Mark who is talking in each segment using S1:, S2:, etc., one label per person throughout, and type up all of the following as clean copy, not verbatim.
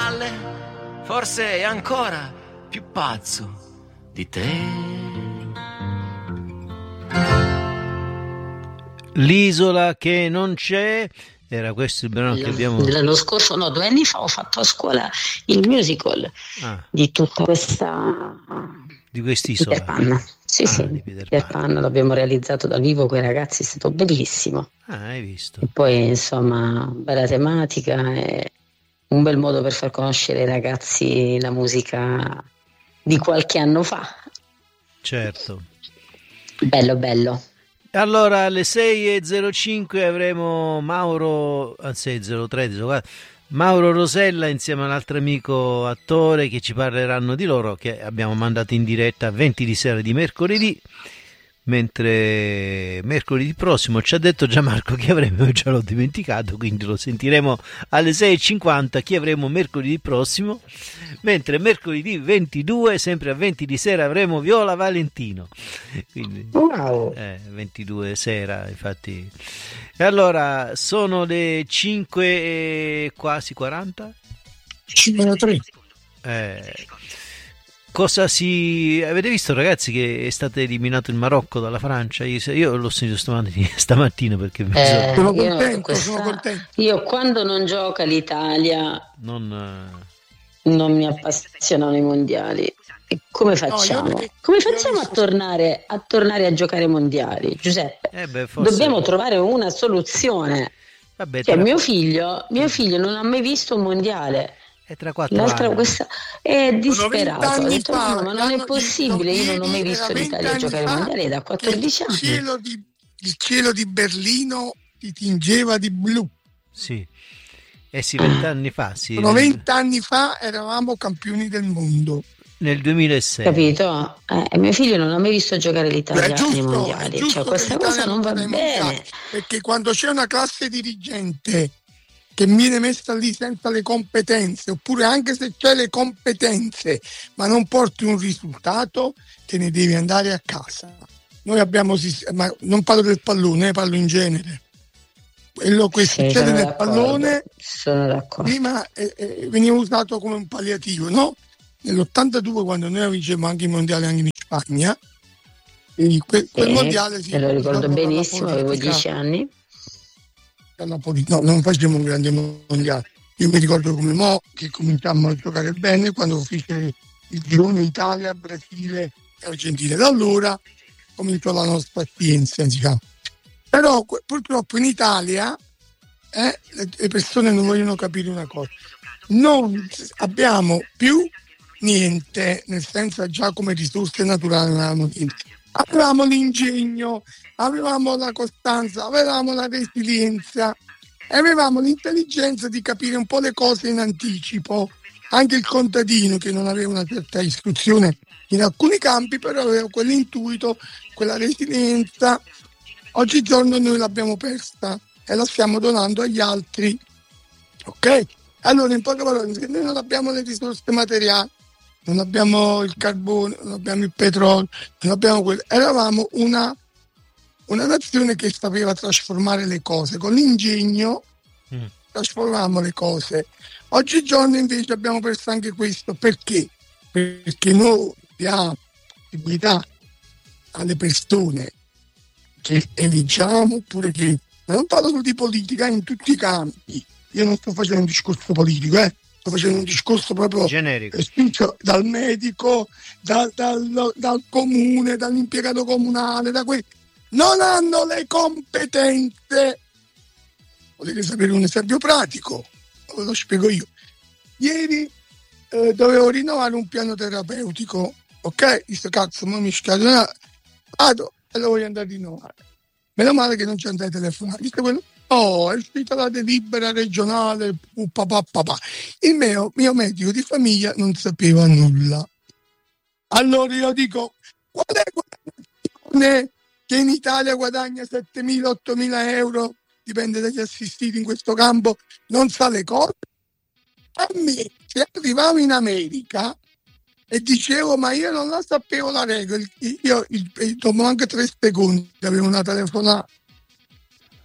S1: spalle, forse è ancora più pazzo di te.
S2: L'isola che non c'è, era questo il brano che abbiamo...
S3: L'anno scorso, no, 2 anni fa ho fatto a scuola il musical di tutta questa...
S2: di quest'isola.
S3: Peter Pan. Sì,
S2: di Peter
S3: Pan l'abbiamo realizzato dal vivo con i ragazzi, è stato bellissimo.
S2: Hai visto?
S3: E poi, insomma, bella tematica e un bel modo per far conoscere ai ragazzi la musica di qualche anno fa.
S2: Certo.
S3: Bello.
S2: Allora alle 6:05 avremo Mauro, anzi 6:03, Mauro Rosella insieme a un altro amico attore che ci parleranno di loro, che abbiamo mandato in diretta a 20 di sera di mercoledì, mentre mercoledì prossimo ci ha detto Gianmarco che avremo, io già l'ho dimenticato, quindi lo sentiremo alle 6:50 chi avremo mercoledì prossimo, mentre mercoledì 22 sempre a 20 di sera avremo Viola Valentino, quindi 22 sera infatti. E allora sono le 5 e quasi 40
S4: 53.
S2: Avete visto ragazzi che è stato eliminato il Marocco dalla Francia? Io l'ho sentito stamattina perché
S4: sono contento.
S3: Io quando non gioca l'Italia non mi appassionano i mondiali. E come facciamo? Come facciamo a tornare a giocare ai mondiali, Giuseppe? Dobbiamo trovare una soluzione.
S2: Vabbè,
S3: mio figlio non ha mai visto un mondiale.
S2: È tra 4 anni.
S3: Questa è disperato. Ha detto, ma non è possibile, io non ho mai visto l'Italia giocare ai mondiali da 14 anni.
S4: Il cielo di Berlino ti tingeva di blu.
S2: Sì. 20 anni fa, sì.
S4: 20 anni fa eravamo campioni del mondo.
S2: Nel 2006.
S3: Capito? Mio figlio non ha mai visto giocare l'Italia nei mondiali. Questa cosa non va bene.
S4: Perché quando c'è una classe dirigente che viene messa lì senza le competenze, oppure anche se c'è le competenze ma non porti un risultato, te ne devi andare a casa. Noi abbiamo, ma non parlo del pallone, parlo in genere. Quello che succede nel pallone prima veniva usato come un palliativo, no? Nell'82 quando noi vincemmo anche i mondiali anche in Spagna, quel mondiale
S3: lo ricordo benissimo, avevo 10 anni.
S4: No, non facciamo un grande mondiale. Io mi ricordo come che cominciammo a giocare bene quando fece il girone Italia, Brasile e Argentina. Da allora cominciò la nostra esperienza, diciamo. Però purtroppo in Italia le persone non vogliono capire una cosa. Non abbiamo più niente, nel senso già come risorse naturali non avevamo niente. Avevamo l'ingegno, avevamo la costanza, avevamo la resilienza, avevamo l'intelligenza di capire un po' le cose in anticipo. Anche il contadino che non aveva una certa istruzione in alcuni campi, però aveva quell'intuito, quella resilienza. Oggigiorno noi l'abbiamo persa e la stiamo donando agli altri. Ok? Allora, in poche parole, se noi non abbiamo le risorse materiali, non abbiamo il carbone, non abbiamo il petrolio, non abbiamo quello. Eravamo una nazione che sapeva trasformare le cose. Con l'ingegno trasformavamo le cose. Oggigiorno invece abbiamo perso anche questo. Perché? Perché noi diamo possibilità alle persone che eleggiamo, oppure che... Non parlo solo di politica, in tutti i campi. Io non sto facendo un discorso politico, sto facendo un discorso proprio
S2: generico,
S4: spinto dal medico, dal comune, dall'impiegato comunale, da quelli. Non hanno le competenze. Volete sapere un esempio pratico? Ve lo spiego io. Ieri dovevo rinnovare un piano terapeutico, ok? Questo cazzo, ma mi scade, vado e lo voglio andare a rinnovare. Meno male che non c'è andare a telefonare. Visto quello? Oh, è uscita la delibera regionale, papà. Il mio medico di famiglia non sapeva nulla. Allora io dico, qual è quella che in Italia guadagna 7.000-8.000 euro, dipende dagli assistiti in questo campo, non sa le cose? A me, se arrivavo in America e dicevo, ma io non la sapevo la regola, io dopo anche 3 secondi avevo una telefonata.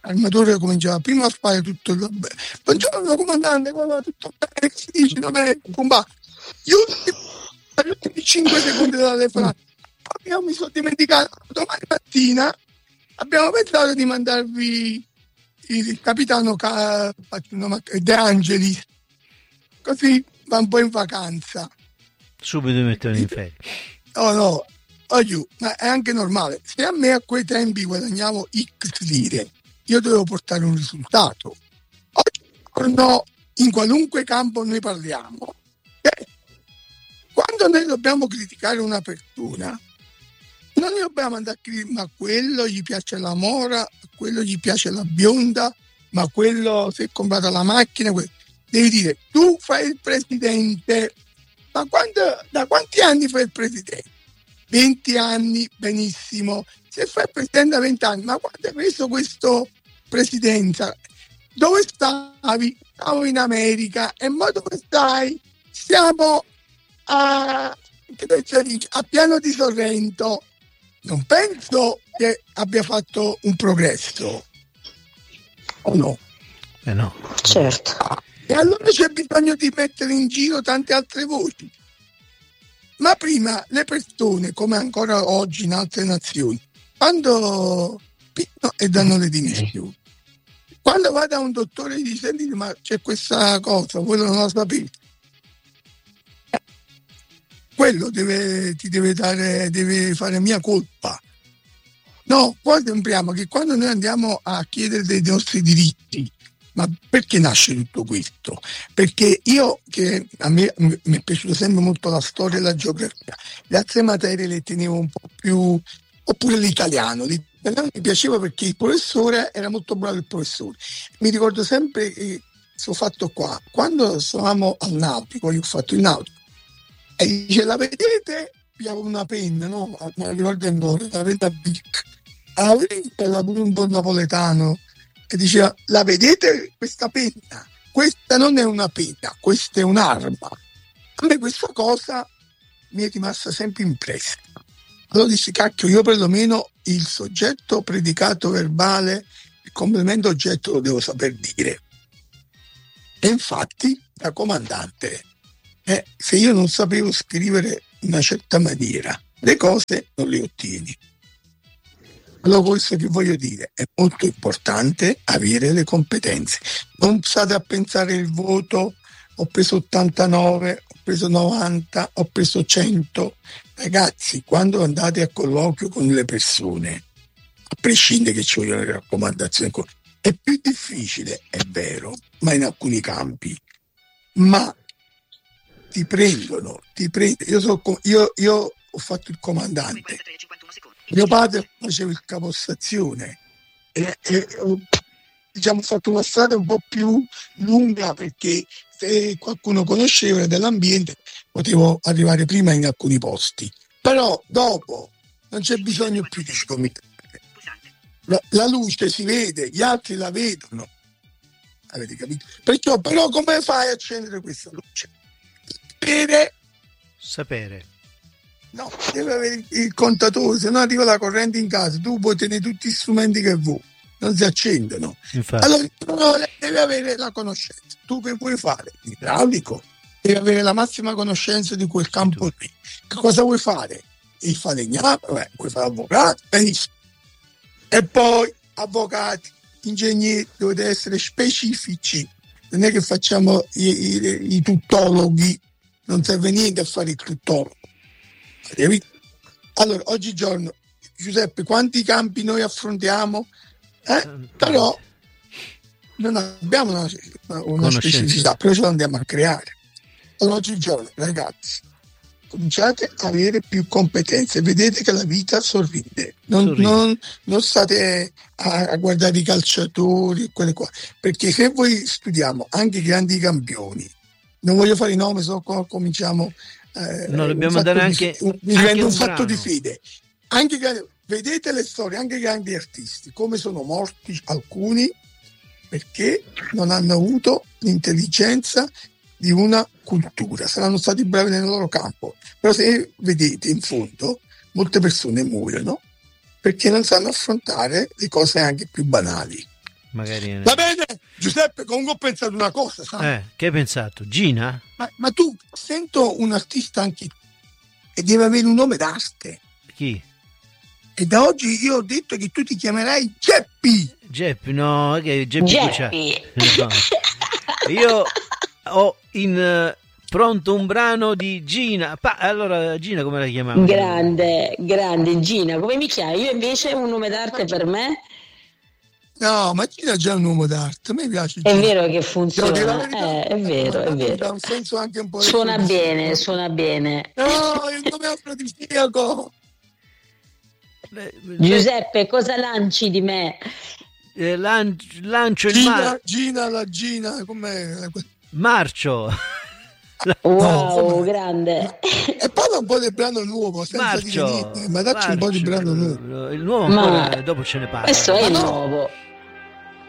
S4: l'armatore cominciava prima a fare tutto il buongiorno comandante, tutto bene, che si dice, gli ultimi 5 secondi della telefonata. Io mi sono dimenticato, domani mattina abbiamo pensato di mandarvi il capitano De Angelis, così va un po' in vacanza.
S2: Subito mi mettono in ferie.
S4: No, ma è anche normale. Se a me a quei tempi guadagnavo X lire, io dovevo portare un risultato. Oggi no, in qualunque campo noi parliamo. Quando noi dobbiamo criticare una persona, non dobbiamo andare a criticare, ma quello gli piace la mora, quello gli piace la bionda, ma quello si è comprata la macchina. Devi dire, tu fai il presidente, ma da quanti anni fai il presidente? 20 anni, benissimo. Se fai il presidente da 20 anni, ma quando hai preso questa presidenza? Dove stavi? Stavo in America. E ma dove stai? Siamo a Piano di Sorrento. Non penso che abbia fatto un progresso, o no?
S2: No.
S3: Certo.
S4: E allora c'è bisogno di mettere in giro tante altre voci. Ma prima le persone, come ancora oggi in altre nazioni, quando pigliano e danno le dimissioni, quando va da un dottore e gli dice, senti, ma c'è questa cosa, voi non lo sapete. Quello deve fare mia colpa. No, poi sembriamo che quando noi andiamo a chiedere dei nostri diritti, ma perché nasce tutto questo? Perché a me mi è piaciuta sempre molto la storia e la geografia, le altre materie le tenevo un po' più, oppure l'italiano mi piaceva perché il professore era molto bravo. Il professore, mi ricordo sempre questo fatto qua, quando stavamo al nautico, io ho fatto il nautico, e dice, la vedete? Abbiamo una penna, no? Non ricordo il nome, la penna Bic. Era pure un buon napoletano. E diceva, la vedete questa penna? Questa non è una penna, questa è un'arma. A me questa cosa mi è rimasta sempre impressa. Allora dissi, cacchio, io perlomeno il soggetto predicato verbale, il complemento oggetto lo devo saper dire. E infatti, da comandante, se io non sapevo scrivere in una certa maniera, le cose non le ottieni. Allora questo che voglio dire, è molto importante avere le competenze. Non state a pensare il voto, ho preso 89, ho preso 90, ho preso 100. Ragazzi, quando andate a colloquio con le persone, a prescindere che ci vogliono le raccomandazioni, è più difficile, è vero, ma in alcuni campi. Ma ti prendono. Io ho fatto il comandante. Mio padre faceva il capostazione e ho fatto una strada un po' più lunga, perché se qualcuno conosceva dell'ambiente potevo arrivare prima in alcuni posti, però dopo non c'è bisogno più di scomitare. La luce si vede, gli altri la vedono, avete capito? Perciò, però, come fai a accendere questa luce?
S2: Sapere.
S4: No, deve avere il contatore, se no arriva la corrente in casa, tu puoi tenere tutti gli strumenti che vuoi, non si accendono.
S2: Infatti.
S4: Allora devi avere la conoscenza. Tu che vuoi fare? L'idraulico, devi avere la massima conoscenza di quel campo lì. Che cosa vuoi fare? Il falegname, vuoi fare avvocato? Benissimo. E poi avvocati, ingegneri, dovete essere specifici. Non è che facciamo i tuttologhi, non serve niente a fare il tuttologo. Allora, oggigiorno, Giuseppe, quanti campi noi affrontiamo? Però non abbiamo una specificità, però ce l'andiamo a creare. Allora, oggigiorno, ragazzi, cominciate a avere più competenze, vedete che la vita sorride. Non state a guardare i calciatori e quelle qua, perché se voi studiamo anche i grandi campioni, non voglio fare i nomi, so qua cominciamo.
S2: No, dobbiamo dare anche
S4: mi rende un fatto di fede. Vedete le storie, anche i grandi artisti, come sono morti alcuni perché non hanno avuto l'intelligenza di una cultura, saranno stati bravi nel loro campo, però se vedete in fondo molte persone muoiono perché non sanno affrontare le cose anche più banali.
S2: magari.
S4: Va bene, Giuseppe, comunque ho pensato una cosa, sai?
S2: Che hai pensato? Gina?
S4: Ma tu, sento un artista anche e deve avere un nome d'arte.
S2: Chi?
S4: E da oggi io ho detto che tu ti chiamerai Geppi.
S2: Geppi, no, che Geppi. No. Io ho in pronto un brano di Gina. Allora, Gina come la chiamiamo?
S3: Grande Gina, come mi chiami? Io invece un nome d'arte per me.
S4: No, ma Gina ha già un nome d'arte, a me piace Gina.
S3: È vero che funziona, è vero.
S4: Ha un senso anche un po'.
S3: Suona bene.
S4: No, il nome afrodisiaco.
S3: Giuseppe, cosa lanci di me?
S2: Lancio il
S4: Gina, com'è?
S2: Marcio.
S3: Wow, no, grande.
S4: E parla un po' del brano nuovo, senza dire niente, ma dacci un po' di brano nuovo.
S2: Il nuovo ancora, dopo ce ne parla.
S3: Questo è il nuovo.